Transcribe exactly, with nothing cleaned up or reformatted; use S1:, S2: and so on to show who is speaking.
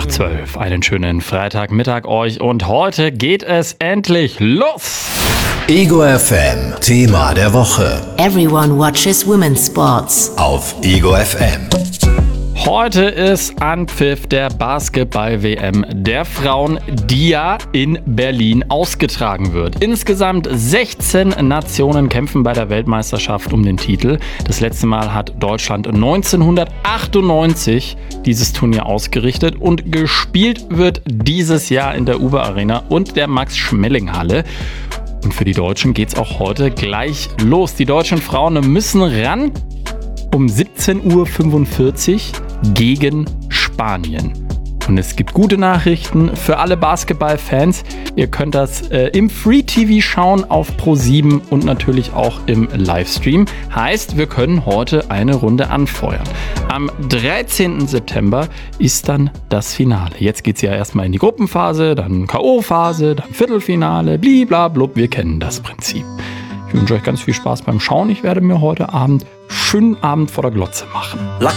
S1: nach zwölf. Einen schönen Freitagmittag euch und heute geht es endlich los.
S2: Ego F M, Thema der Woche.
S3: Everyone watches women's sports.
S2: Auf Ego F M.
S1: Heute ist Anpfiff der Basketball-W M der Frauen, die ja in Berlin ausgetragen wird. Insgesamt sechzehn Nationen kämpfen bei der Weltmeisterschaft um den Titel. Das letzte Mal hat Deutschland neunzehnhundertachtundneunzig dieses Turnier ausgerichtet und gespielt wird dieses Jahr in der Uber Arena und der Max-Schmeling-Halle. Und für die Deutschen geht's auch heute gleich los. Die deutschen Frauen müssen ran um siebzehn Uhr fünfundvierzig gegen Spanien. Und es gibt gute Nachrichten für alle Basketballfans. Ihr könnt das äh, im Free-T V schauen auf Pro sieben und natürlich auch im Livestream. Heißt, wir können heute eine Runde anfeuern. Am dreizehnten September ist dann das Finale. Jetzt geht es ja erstmal in die Gruppenphase, dann K O-Phase, dann Viertelfinale, bliblablub. Wir kennen das Prinzip. Ich wünsche euch ganz viel Spaß beim Schauen. Ich werde mir heute Abend schönen Abend vor der Glotze machen.